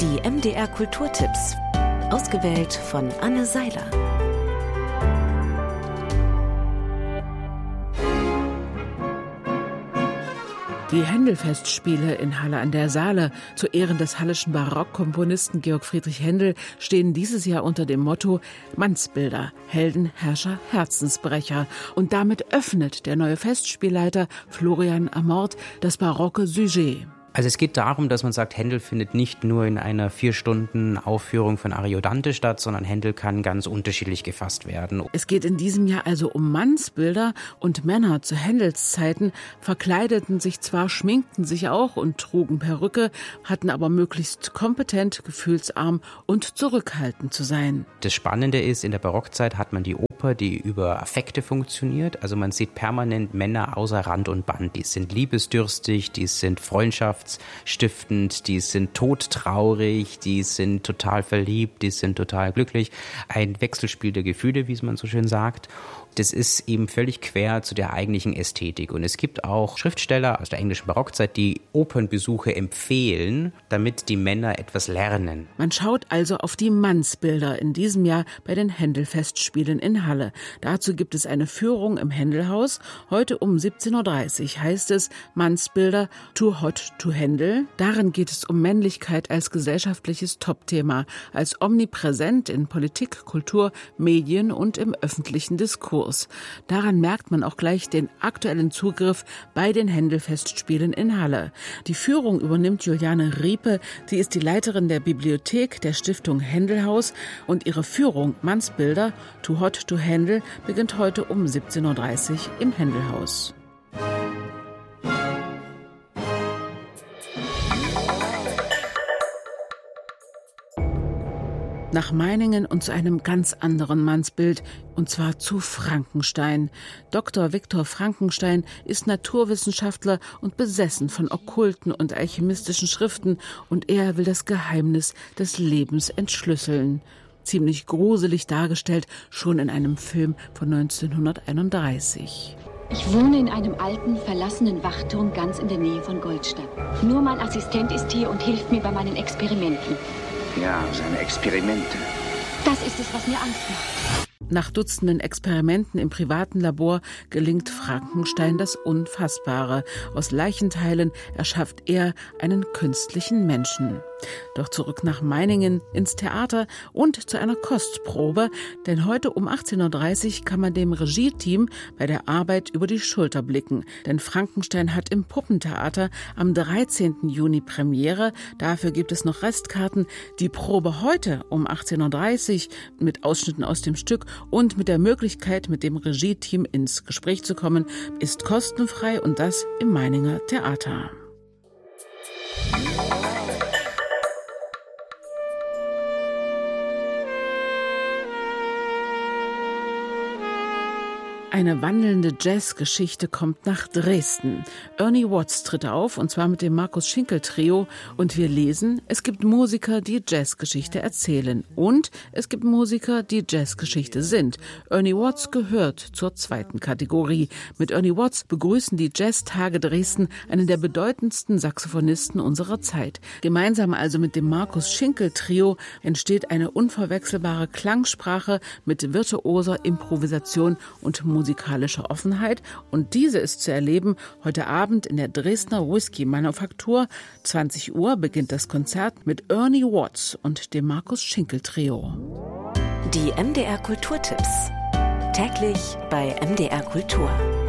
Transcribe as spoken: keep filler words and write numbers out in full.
Die M D R Kulturtipps, ausgewählt von Anne Seiler. Die Händel-Festspiele in Halle an der Saale zu Ehren des halleschen Barockkomponisten Georg Friedrich Händel stehen dieses Jahr unter dem Motto Mannsbilder, Helden, Herrscher, Herzensbrecher. Und damit öffnet der neue Festspielleiter Florian Amort das barocke Sujet. Also es geht darum, dass man sagt, Händel findet nicht nur in einer vier Stunden Aufführung von Ariodante statt, sondern Händel kann ganz unterschiedlich gefasst werden. Es geht in diesem Jahr also um Mannsbilder und Männer zu Händels Zeiten verkleideten sich zwar, schminkten sich auch und trugen Perücke, hatten aber möglichst kompetent, gefühlsarm und zurückhaltend zu sein. Das Spannende ist, in der Barockzeit hat man die Oper, die über Affekte funktioniert. Also man sieht permanent Männer außer Rand und Band. Die sind liebesdürstig, die sind freundschaftsstiftend, die sind todtraurig, die sind total verliebt, die sind total glücklich. Ein Wechselspiel der Gefühle, wie es man so schön sagt. Das ist eben völlig quer zu der eigentlichen Ästhetik. Und es gibt auch Schriftsteller aus der englischen Barockzeit, die Opernbesuche empfehlen, damit die Männer etwas lernen. Man schaut also auf die Mannsbilder in diesem Jahr bei den Händel-Festspielen in Halle. Dazu gibt es eine Führung im Händelhaus. Heute um siebzehn Uhr dreißig heißt es Mannsbilder Too Hot to Handle. Darin geht es um Männlichkeit als gesellschaftliches Topthema, als omnipräsent in Politik, Kultur, Medien und im öffentlichen Diskurs. Daran merkt man auch gleich den aktuellen Zugriff bei den Händel-Festspielen in Halle. Die Führung übernimmt Juliane Riepe, sie ist die Leiterin der Bibliothek der Stiftung Händelhaus und ihre Führung Mannsbilder Too Hot to Handle beginnt heute um siebzehn Uhr dreißig im Händelhaus. Nach Meiningen und zu einem ganz anderen Mannsbild, und zwar zu Frankenstein. Doktor Viktor Frankenstein ist Naturwissenschaftler und besessen von okkulten und alchemistischen Schriften, und er will das Geheimnis des Lebens entschlüsseln. Ziemlich gruselig dargestellt, schon in einem Film von neunzehnhunderteinunddreißig. Ich wohne in einem alten, verlassenen Wachturm ganz in der Nähe von Goldstadt. Nur mein Assistent ist hier und hilft mir bei meinen Experimenten. Ja, seine Experimente. Das ist es, was mir Angst macht. Nach Dutzenden Experimenten im privaten Labor gelingt Frankenstein das Unfassbare. Aus Leichenteilen erschafft er einen künstlichen Menschen. Doch zurück nach Meiningen ins Theater und zu einer Kostprobe, denn heute um achtzehn Uhr dreißig kann man dem Regie-Team bei der Arbeit über die Schulter blicken. Denn Frankenstein hat im Puppentheater am dreizehnten Juni Premiere. Dafür gibt es noch Restkarten. Die Probe heute um achtzehn Uhr dreißig mit Ausschnitten aus dem Stück und mit der Möglichkeit, mit dem Regie-Team ins Gespräch zu kommen, ist kostenfrei, und das im Meininger Theater. Eine wandelnde Jazzgeschichte kommt nach Dresden. Ernie Watts tritt auf, und zwar mit dem Markus Schinkel Trio. Und wir lesen, es gibt Musiker, die Jazzgeschichte erzählen. Und es gibt Musiker, die Jazzgeschichte sind. Ernie Watts gehört zur zweiten Kategorie. Mit Ernie Watts begrüßen die Jazztage Dresden einen der bedeutendsten Saxophonisten unserer Zeit. Gemeinsam also mit dem Markus Schinkel Trio entsteht eine unverwechselbare Klangsprache mit virtuoser Improvisation und Musik. musikalischer Offenheit, und diese ist zu erleben heute Abend in der Dresdner Whisky-Manufaktur. zwanzig Uhr beginnt das Konzert mit Ernie Watts und dem Markus Schinkel Trio. Die M D R Kulturtipps. Täglich bei M D R Kultur.